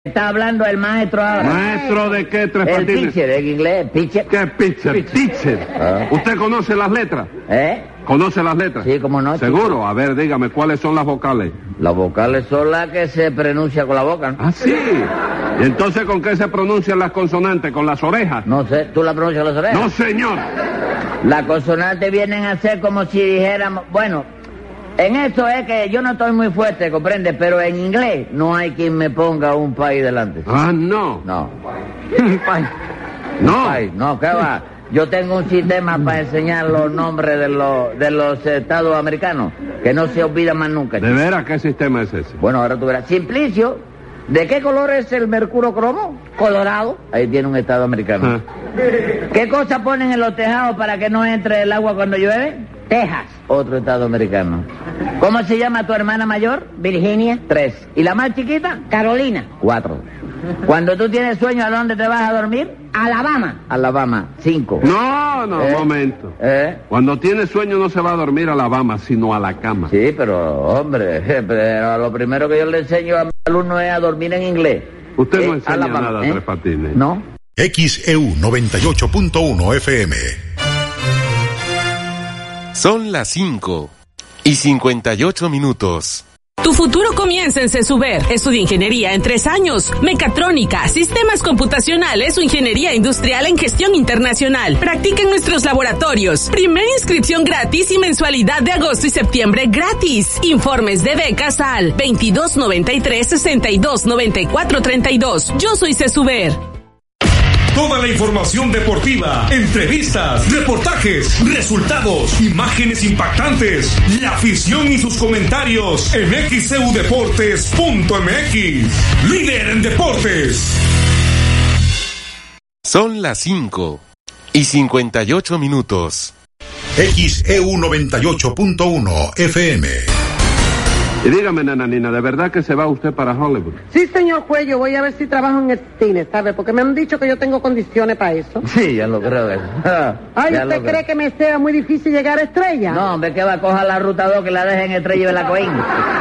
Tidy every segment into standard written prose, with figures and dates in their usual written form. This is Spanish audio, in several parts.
Está hablando el maestro ahora. ¿Maestro de qué, Tres Patines? El pitcher, en inglés, pitcher. ¿Qué pitcher? Teacher. ¿Usted conoce las letras? ¿Conoce las letras? Sí, cómo no. ¿Seguro? Chico. A ver, dígame, ¿cuáles son las vocales? Las vocales son las que se pronuncian con la boca, ¿no? Ah, sí. ¿Y entonces con qué se pronuncian las consonantes? ¿Con las orejas? No sé, ¿tú la pronuncias con las orejas? No, señor. Las consonantes vienen a ser como si dijéramos... Bueno, en esto es que yo no estoy muy fuerte, ¿comprende? Pero en inglés no hay quien me ponga un país delante. Ah, no. No. Un país. No. Un país, no, ¿qué va? Yo tengo un sistema para enseñar los nombres de los estados americanos, que no se olvida más nunca. ¿De veras qué sistema es ese? Bueno, ahora tú verás. Simplicio, ¿de qué color es el mercurio cromo? Colorado. Ahí tiene un estado americano. ¿Qué cosa ponen en los tejados para que no entre el agua cuando llueve? Texas. Otro estado americano. ¿Cómo se llama tu hermana mayor? Virginia. 3. ¿Y la más chiquita? Carolina. 4. Cuando tú tienes sueño, ¿a dónde te vas a dormir? Alabama. Alabama. 5. No, un momento. Cuando tiene sueño no se va a dormir a la cama, sino a la cama. Sí, pero, hombre, pero lo primero que yo le enseño a mi alumno es a dormir en inglés. Usted no enseña nada, Tres Patines. No. XEU 98.1 FM. Son las 5:58. Tu futuro comienza en CESUBER. Estudia ingeniería en 3 años. Mecatrónica, sistemas computacionales o ingeniería industrial en gestión internacional. Practica en nuestros laboratorios. Primera inscripción gratis y mensualidad de agosto y septiembre gratis. Informes de becas al 2293-629432. Yo soy CESUBER. Toda la información deportiva, entrevistas, reportajes, resultados, imágenes impactantes, la afición y sus comentarios en xeudeportes.mx. Líder en deportes. Son las 5:58. XEU 98.1 FM. Y dígame, nananina, ¿de verdad que se va usted para Hollywood? Sí, señor juez, yo voy a ver si trabajo en el cine, ¿sabe? Porque me han dicho que yo tengo condiciones para eso. Sí, ya lo creo. Ay, ¿usted cree que me sea muy difícil llegar a Estrella? No, hombre, que va a coger la ruta 2 que la dejen Estrella y Belacoín.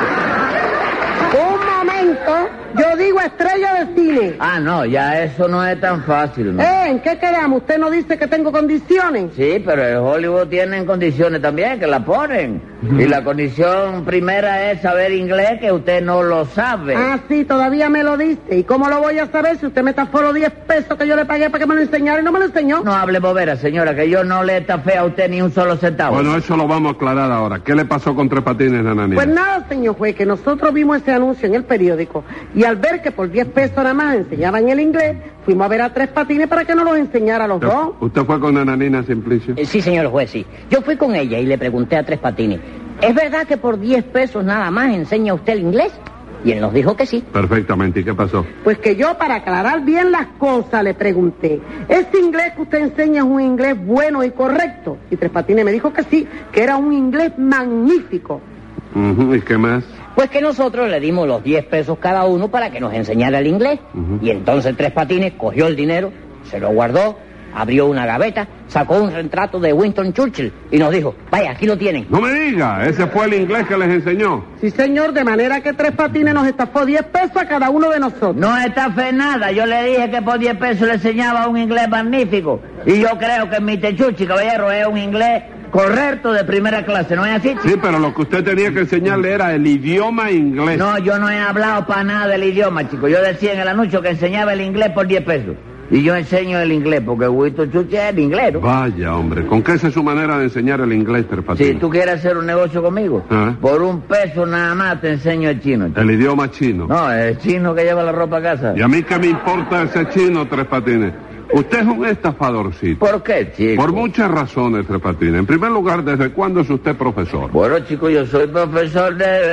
Un momento, yo digo Estrella de cine. Ah, no, ya eso no es tan fácil, ¿no? ¿En qué quedamos? ¿Usted no dice que tengo condiciones? Sí, pero en Hollywood tienen condiciones también, que la ponen. Y la condición primera es saber inglés, que usted no lo sabe. Ah, sí, todavía me lo dice. ¿Y cómo lo voy a saber si usted me estafó los 10 pesos que yo le pagué para que me lo enseñara y no me lo enseñó? No hable bobera, señora, que yo no le estafé a usted ni un solo centavo. Bueno, eso lo vamos a aclarar ahora. ¿Qué le pasó con Tres Patines, nananina? Pues nada, señor juez, que nosotros vimos ese anuncio en el periódico y al ver que por 10 pesos nada más enseñaban el inglés, fuimos a ver a Tres Patines para que nos lo enseñara a los dos. ¿Usted fue con nananina, Simplicio? Sí, señor juez, sí. Yo fui con ella y le pregunté a Tres Patines, ¿es verdad que por 10 pesos nada más enseña usted el inglés? Y él nos dijo que sí. Perfectamente, ¿y qué pasó? Pues que yo, para aclarar bien las cosas, le pregunté, ¿ese inglés que usted enseña es un inglés bueno y correcto? Y Tres Patines me dijo que sí, que era un inglés magnífico. ¿Y qué más? Pues que nosotros le dimos los 10 pesos cada uno para que nos enseñara el inglés. Y entonces Tres Patines cogió el dinero, se lo guardó, abrió una gaveta, sacó un retrato de Winston Churchill y nos dijo, vaya, aquí lo tienen. No me diga, ese fue el inglés que les enseñó. Sí, señor, de manera que Tres Patines nos estafó 10 pesos a cada uno de nosotros. No estafé nada, yo le dije que por 10 pesos le enseñaba un inglés magnífico. Y yo creo que Mr. Churchill, caballero, es un inglés correcto de primera clase, ¿no es así, chico? Sí, pero lo que usted tenía que enseñarle era el idioma inglés. No, yo no he hablado para nada del idioma, chico. Yo decía en el anuncio que enseñaba el inglés por 10 pesos. Y yo enseño el inglés, porque Winston Churchill es el inglés, ¿no? Vaya, hombre, ¿con qué es su manera de enseñar el inglés, Tres Patines? Si tú quieres hacer un negocio conmigo, por 1 peso nada más te enseño el chino, chico. El idioma chino. No, el chino que lleva la ropa a casa. ¿Y a mí qué me importa ese chino, Tres Patines? Usted es un estafadorcito. ¿Por qué, chico? Por muchas razones, Tres Patines. En primer lugar, ¿desde cuándo es usted profesor? Bueno, chico, yo soy profesor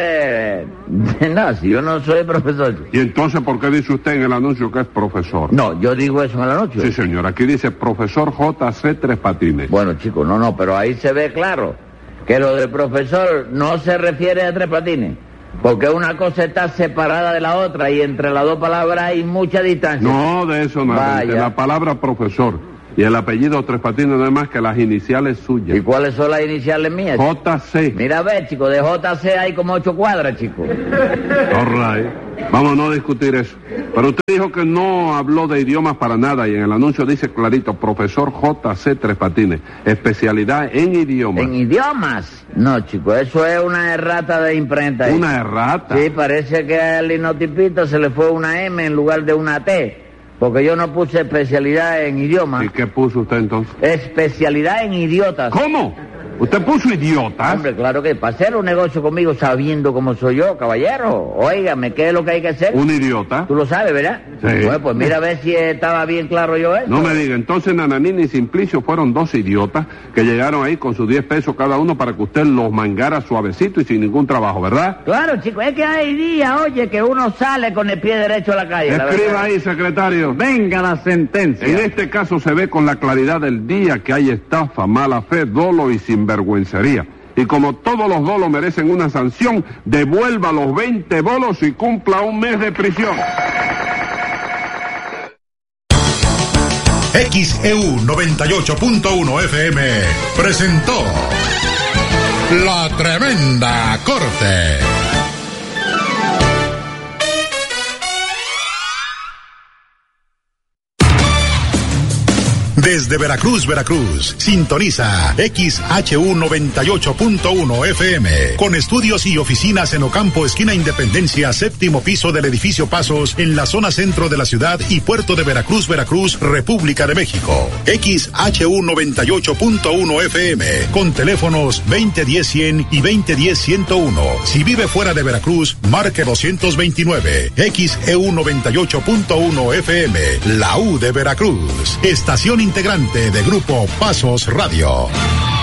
no, si yo no soy profesor. ¿Y entonces por qué dice usted en el anuncio que es profesor? No, yo digo eso en el anuncio. Sí, señor, aquí dice profesor J.C. Tres Patines. Bueno, chico, no, pero ahí se ve claro que lo del profesor no se refiere a Tres Patines. Porque una cosa está separada de la otra y entre las dos palabras hay mucha distancia. No, de eso nada. Entre la palabra profesor Y el apellido Tres Patines no es más que las iniciales suyas. ¿Y cuáles son las iniciales mías? JC. Mira, a ver, chico, de JC hay como 8 cuadras, chico. All right. Vamos a no discutir eso. Pero usted dijo que no habló de idiomas para nada y en el anuncio dice clarito, profesor JC Tres Patines, especialidad en idiomas. ¿En idiomas? No, chico, eso es una errata de imprenta. ¿Una errata? Sí, parece que al linotipista se le fue una M en lugar de una T. Porque yo no puse especialidad en idiomas. ¿Y qué puso usted entonces? Especialidad en idiotas. ¿Cómo? ¿Usted puso idiotas? Hombre, claro que para hacer un negocio conmigo sabiendo cómo soy yo, caballero. Óigame, ¿qué es lo que hay que hacer? ¿Un idiota? Tú lo sabes, ¿verdad? Sí. Bueno, pues mira a ver si estaba bien claro yo eso. No me diga, entonces Nananina y Simplicio fueron 2 idiotas que llegaron ahí con sus 10 pesos cada uno para que usted los mangara suavecito y sin ningún trabajo, ¿verdad? Claro, chico, es que hay días, oye, que uno sale con el pie derecho a la calle. Escriba ahí, secretario. Venga la sentencia. En este caso se ve con la claridad del día que hay estafa, mala fe, dolo y sinvergüencería. Y como todos los dolos merecen una sanción, devuelva los 20 bolos y cumpla 1 mes de prisión. XEU 98.1 FM presentó La Tremenda Corte. Desde Veracruz, Veracruz, sintoniza XHU 98.1 FM, con estudios y oficinas en Ocampo, esquina Independencia, 7º piso del edificio Pasos, en la zona centro de la ciudad y puerto de Veracruz, Veracruz, República de México. XHU 98.1 FM, con teléfonos 2010-100 y 2010-101. Si vive fuera de Veracruz, marque 229. XEU 98.1 FM, la U de Veracruz, estación integrante de Grupo Pasos Radio.